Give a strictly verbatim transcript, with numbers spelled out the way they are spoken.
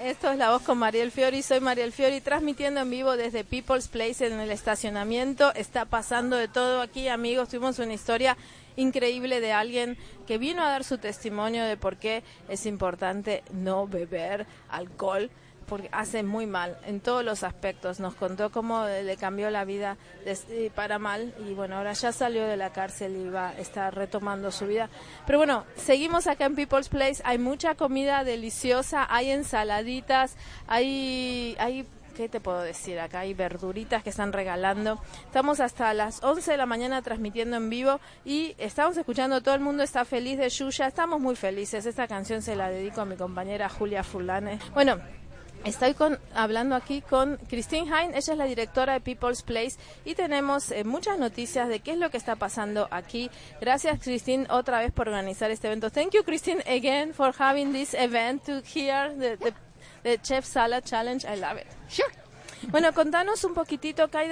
Esto es La Voz con Mariel Fiori, soy Mariel Fiori, transmitiendo en vivo desde People's Place en el estacionamiento. Está pasando de todo aquí, amigos. Tuvimos una historia increíble de alguien que vino a dar su testimonio de por qué es importante no beber alcohol, porque hace muy mal en todos los aspectos. Nos contó cómo le cambió la vida de, para mal, y bueno, ahora ya salió de la cárcel y va, está retomando su vida. Pero bueno, seguimos acá en People's Place. Hay mucha comida deliciosa, hay ensaladitas, hay... hay ¿qué te puedo decir? Acá hay verduritas que están regalando. Estamos hasta las once de la mañana transmitiendo en vivo y estamos escuchando, todo el mundo está feliz de Yuya. Estamos muy felices. Esta canción se la dedico a mi compañera Julia Fulane. Bueno, estoy con, hablando aquí con Christine Hein, ella es la directora de People's Place y tenemos eh, muchas noticias de qué es lo que está pasando aquí. Gracias, Christine, otra vez por organizar este evento. Thank you, Christine, again for having this event to hear the, the, the Chef Salad Challenge. I love it. Sure. Bueno, contanos un poquitito, Kai,